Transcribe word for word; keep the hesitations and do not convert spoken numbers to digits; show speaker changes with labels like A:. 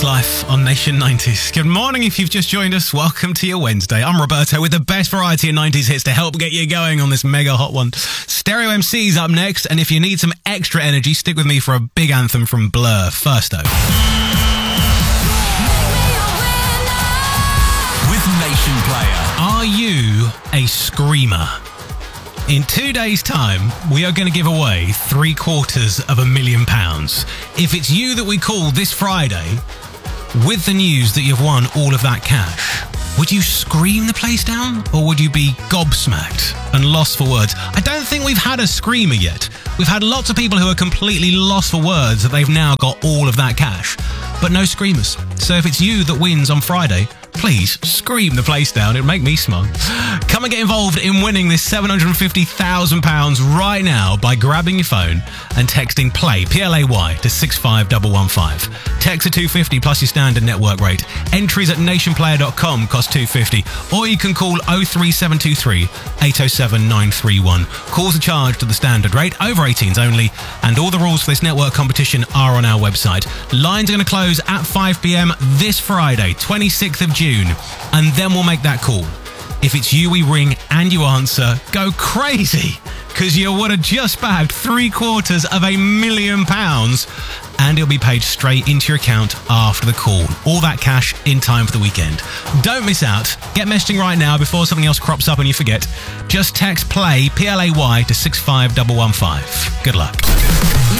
A: Life on Nation nineties. Good morning if you've just joined us. Welcome to your Wednesday. I'm Roberto with the best variety of nineties hits to help get you going on this mega hot one. Stereo M C's up next, and if you need some extra energy, stick with me for a big anthem from Blur. First though.
B: With Nation Player.
A: Are you a screamer? In two days' time, we are going to give away three quarters of a million pounds. If it's you that we call this Friday with the news that you've won all of that cash, would you scream the place down, or would you be gobsmacked and lost for words? I don't think we've had a screamer yet. We've had lots of people who are completely lost for words that they've now got all of that cash, but no screamers. So if it's you that wins on Friday, please scream the place down. It'd make me smug. Come and get involved in winning this seven hundred fifty thousand pounds right now by grabbing your phone and texting PLAY, P L A Y, to six five one one five. Text to two fifty plus your standard network rate. Entries at nation player dot com cost two fifty, or you can call oh three seven two three, eight oh seven, nine three one. Calls are charged to the standard rate, over eighteens only, and all the rules for this network competition are on our website. Lines are going to close at five p.m. this Friday, twenty-sixth of June, and then we'll make that call. If it's you we ring and you answer, go crazy, because you would have just bagged three quarters of a million pounds, and it'll be paid straight into your account after the call. All that cash in time for the weekend. Don't miss out. Get messaging right now before something else crops up and you forget. Just text PLAY, P L A Y, to six five one one five. Good luck.